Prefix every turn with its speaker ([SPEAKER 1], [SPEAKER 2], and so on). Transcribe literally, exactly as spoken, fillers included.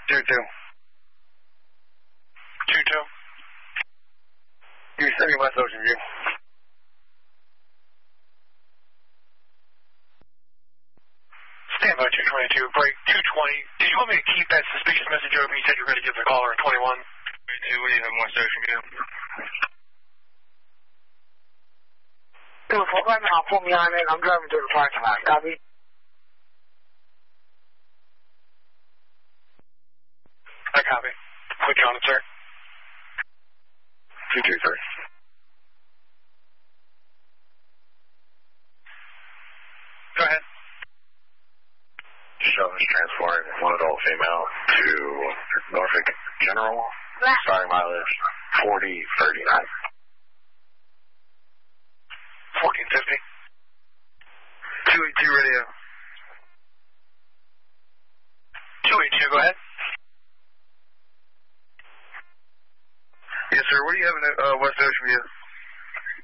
[SPEAKER 1] two two.
[SPEAKER 2] two two.
[SPEAKER 1] You're sending West Ocean View.
[SPEAKER 2] Stand by two twenty-two, break two twenty. Did you want me to keep that suspicious message open? You said you were going to give the caller in twenty-one.
[SPEAKER 1] twenty-two, what do you have in West Ocean View?
[SPEAKER 3] Two four, right now, put me on in. I'm driving to the parking lot. Copy?
[SPEAKER 2] I copy. Put you on it, sir.
[SPEAKER 1] two two, sir.
[SPEAKER 2] Go ahead.
[SPEAKER 1] Shows transporting one adult female to Norfolk General. Starting mileage forty thirty-nine.
[SPEAKER 2] fourteen fifty.
[SPEAKER 1] two eighty-two radio.
[SPEAKER 2] two eighty-two, go ahead.
[SPEAKER 1] Yes, sir. What do you have in uh, West Ocean View?